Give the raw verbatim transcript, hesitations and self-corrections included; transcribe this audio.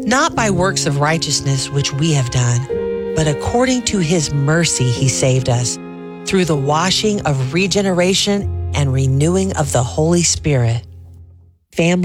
not by works of righteousness which we have done, but according to his mercy he saved us, through the washing of regeneration and renewing of the Holy Spirit. Family